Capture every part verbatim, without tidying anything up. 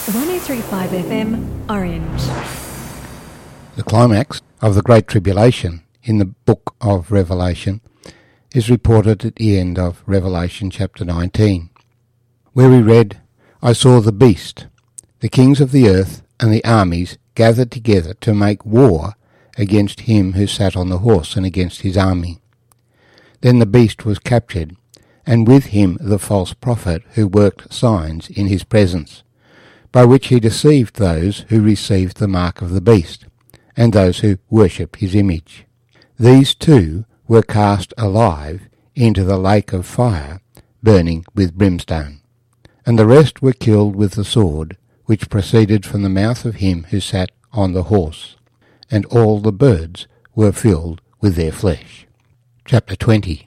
one oh three point five F M, Orange. The climax of the Great Tribulation in the book of Revelation is reported at the end of Revelation chapter nineteen, where we read, "I saw the beast, the kings of the earth and the armies gathered together to make war against him who sat on the horse and against his army. Then the beast was captured, and with him the false prophet who worked signs in his presence, by which he deceived those who received the mark of the beast, and those who worship his image. These two were cast alive into the lake of fire, burning with brimstone. And the rest were killed with the sword, which proceeded from the mouth of him who sat on the horse, and all the birds were filled with their flesh." Chapter twenty.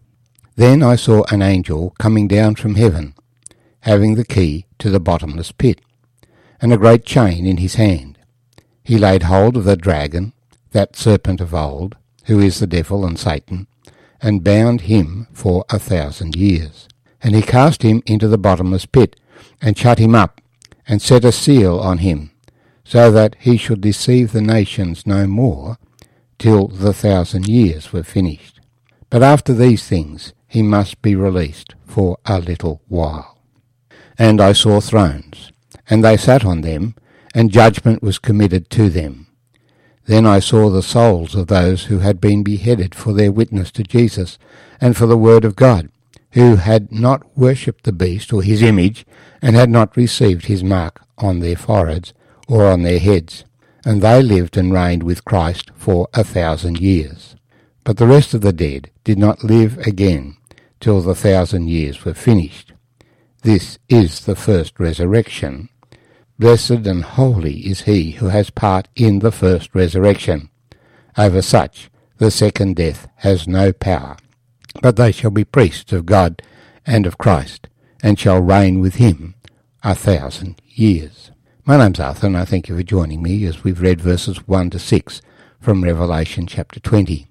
Then I saw an angel coming down from heaven, having the key to the bottomless pit, and a great chain in his hand. He laid hold of the dragon, that serpent of old, who is the devil and Satan, and bound him for a thousand years. And he cast him into the bottomless pit, and shut him up, and set a seal on him, so that he should deceive the nations no more, till the thousand years were finished. But after these things he must be released for a little while. And I saw thrones, and they sat on them, and judgment was committed to them. Then I saw the souls of those who had been beheaded for their witness to Jesus, and for the word of God, who had not worshipped the beast or his image, and had not received his mark on their foreheads or on their heads. And they lived and reigned with Christ for a thousand years. But the rest of the dead did not live again till the thousand years were finished. This is the first resurrection. Blessed and holy is he who has part in the first resurrection. Over such the second death has no power, but they shall be priests of God and of Christ, and shall reign with him a thousand years." My name's Arthur, and I thank you for joining me as we've read verses one to six from Revelation chapter twenty.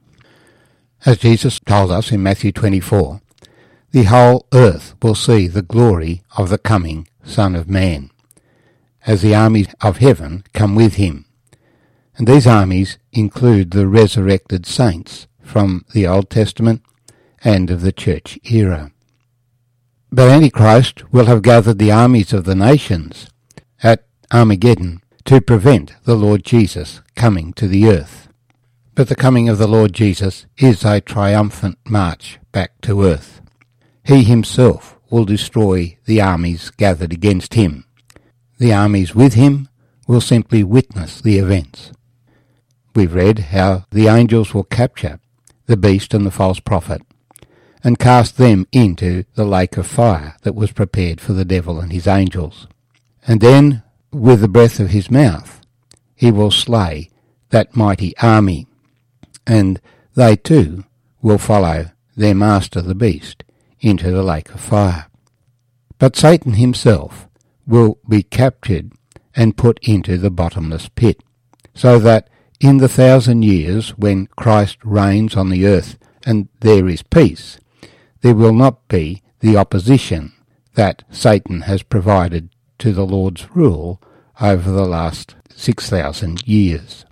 As Jesus told us in Matthew twenty-four, the whole earth will see the glory of the coming Son of Man, as the armies of heaven come with him. And these armies include the resurrected saints from the Old Testament and of the church era. But Antichrist will have gathered the armies of the nations at Armageddon to prevent the Lord Jesus coming to the earth. But the coming of the Lord Jesus is a triumphant march back to earth. He himself will destroy the armies gathered against him. The armies with him will simply witness the events. We've read how the angels will capture the beast and the false prophet, and cast them into the lake of fire that was prepared for the devil and his angels. And then, with the breath of his mouth, he will slay that mighty army, and they too will follow their master the beast into the lake of fire. But Satan himself will be captured and put into the bottomless pit, so that in the thousand years when Christ reigns on the earth and there is peace, there will not be the opposition that Satan has provided to the Lord's rule over the last six thousand years.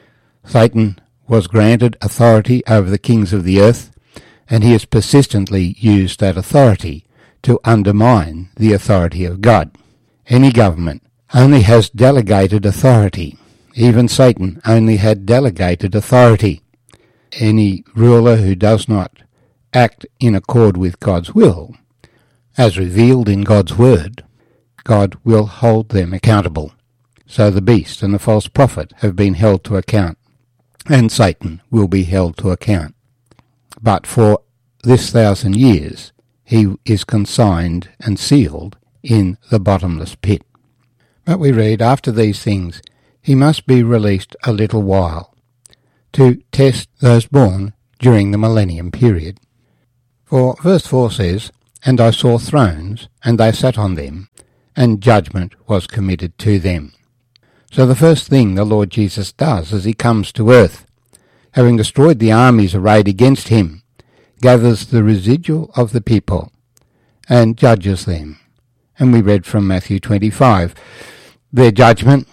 Satan was granted authority over the kings of the earth, and he has persistently used that authority to undermine the authority of God. Any government only has delegated authority. Even Satan only had delegated authority. Any ruler who does not act in accord with God's will, as revealed in God's word, God will hold them accountable. So the beast and the false prophet have been held to account, and Satan will be held to account. But for this thousand years he is consigned and sealed in the bottomless pit. But we read, after these things he must be released a little while, to test those born during the millennium period. For verse four says, "And I saw thrones, and they sat on them, and judgment was committed to them." So the first thing the Lord Jesus does as he comes to earth, having destroyed the armies arrayed against him, gathers the residual of the people and judges them. And we read from Matthew twenty-five, their judgment,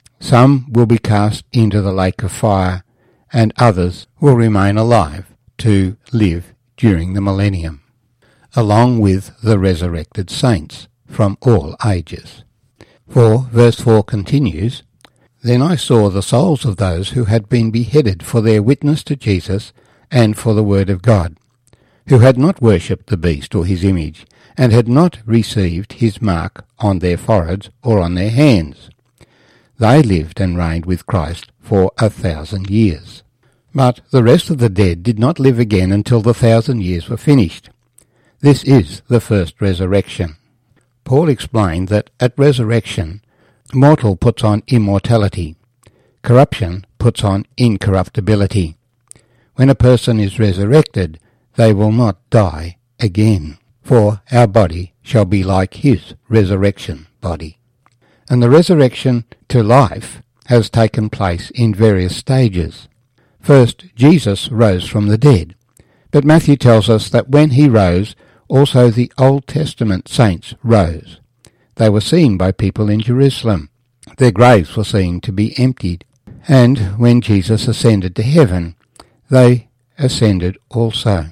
some will be cast into the lake of fire, and others will remain alive to live during the millennium, along with the resurrected saints from all ages. For verse four continues, "Then I saw the souls of those who had been beheaded for their witness to Jesus and for the word of God, who had not worshipped the beast or his image, and had not received his mark on their foreheads or on their hands. They lived and reigned with Christ for a thousand years. But the rest of the dead did not live again until the thousand years were finished. This is the first resurrection." Paul explained that at resurrection, mortal puts on immortality, corruption puts on incorruptibility. When a person is resurrected, they will not die again, for our body shall be like his resurrection body. And the resurrection to life has taken place in various stages. First, Jesus rose from the dead, but Matthew tells us that when he rose, also the Old Testament saints rose. They were seen by people in Jerusalem. Their graves were seen to be emptied, and when Jesus ascended to heaven, they ascended also.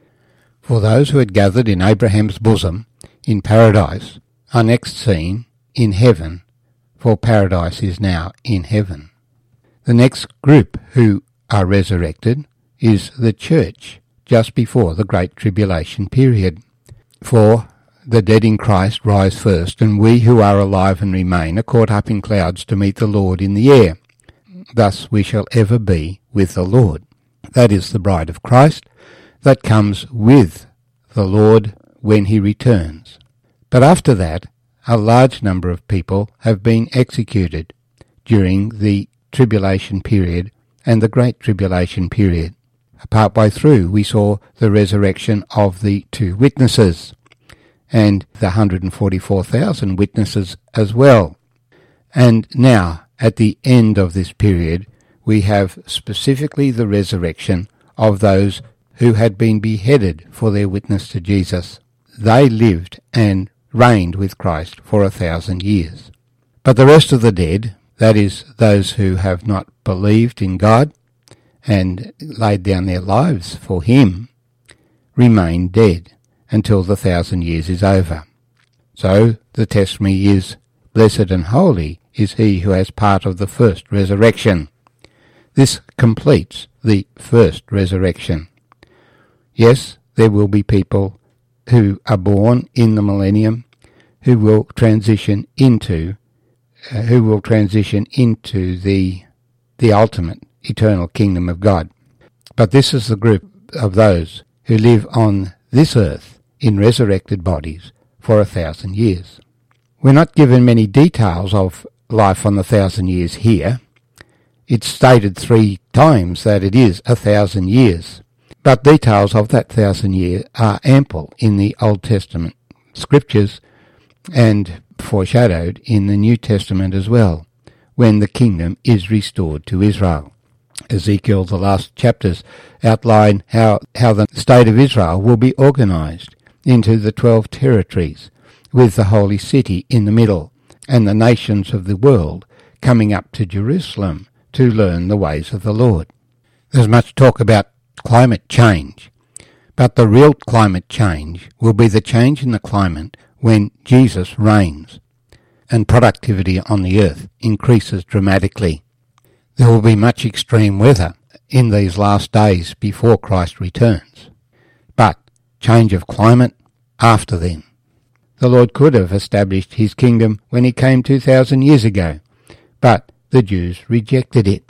For those who had gathered in Abraham's bosom in paradise are next seen in heaven, for paradise is now in heaven. The next group who are resurrected is the church just before the Great Tribulation period. For the dead in Christ rise first, and we who are alive and remain are caught up in clouds to meet the Lord in the air. Thus we shall ever be with the Lord. That is the bride of Christ that comes with the Lord when he returns. But after that, a large number of people have been executed during the tribulation period and the Great Tribulation period. Partway through, we saw the resurrection of the two witnesses and the one hundred forty-four thousand witnesses as well. And now, at the end of this period, we have specifically the resurrection of those who had been beheaded for their witness to Jesus. They lived and reigned with Christ for a thousand years. But the rest of the dead, that is, those who have not believed in God and laid down their lives for him, remain dead until the thousand years is over. So the testimony is, "Blessed and holy is he who has part of the first resurrection." This completes the first resurrection. Yes, there will be people who are born in the millennium who will transition into uh, who will transition into the the ultimate eternal kingdom of God. But this is the group of those who live on this earth in resurrected bodies for a thousand years. We're not given many details of life on the thousand years here. It's stated three times that it is a thousand years, but details of that thousand year are ample in the Old Testament scriptures and foreshadowed in the New Testament as well, when the kingdom is restored to Israel. Ezekiel, the last chapters, outline how, how the state of Israel will be organized into the twelve territories, with the holy city in the middle, and the nations of the world coming up to Jerusalem to learn the ways of the Lord. There's much talk about climate change, but the real climate change will be the change in the climate when Jesus reigns and productivity on the earth increases dramatically. There will be much extreme weather in these last days before Christ returns, but change of climate after then. The Lord could have established his kingdom when he came two thousand years ago, but the Jews rejected it.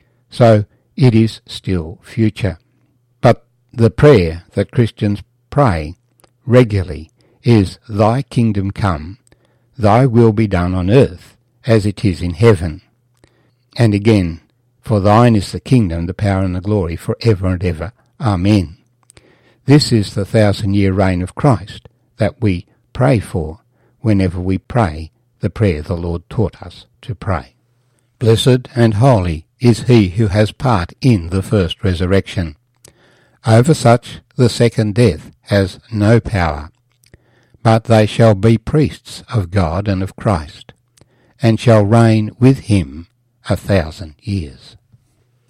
So it is still future. But the prayer that Christians pray regularly is, "Thy kingdom come, thy will be done on earth as it is in heaven." And again, "For thine is the kingdom, the power and the glory for ever and ever. Amen." This is the thousand-year reign of Christ that we pray for whenever we pray the prayer the Lord taught us to pray. Blessed and holy is he who has part in the first resurrection. Over such the second death has no power, but they shall be priests of God and of Christ, and shall reign with him a thousand years.